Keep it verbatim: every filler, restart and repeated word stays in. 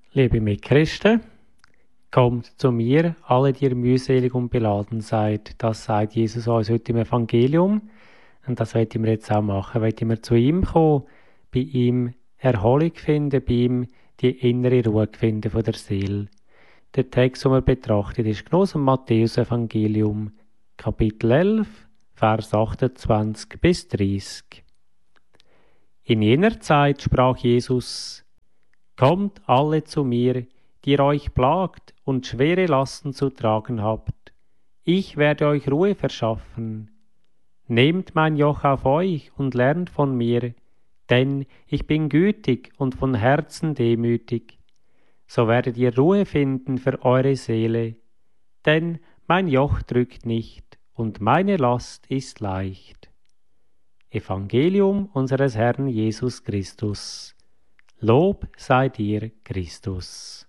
Liebe Mitchristen, kommt zu mir, alle, die ihr mühselig und beladen seid. Das sagt Jesus uns heute im Evangelium. Und das wollen wir jetzt auch machen. Wollen wir zu ihm kommen, bei ihm Erholung finden, bei ihm die innere Ruhe finden von der Seele. Der Text, den wir betrachtet, ist genommen aus dem Matthäus-Evangelium, Kapitel elf, Vers achtundzwanzig bis dreißig. In jener Zeit sprach Jesus: Kommt alle zu mir, die ihr euch plagt und schwere Lasten zu tragen habt. Ich werde euch Ruhe verschaffen. Nehmt mein Joch auf euch und lernt von mir, denn ich bin gütig und von Herzen demütig. So werdet ihr Ruhe finden für eure Seele, denn mein Joch drückt nicht und meine Last ist leicht. Evangelium unseres Herrn Jesus Christus. Lob sei dir, Christus.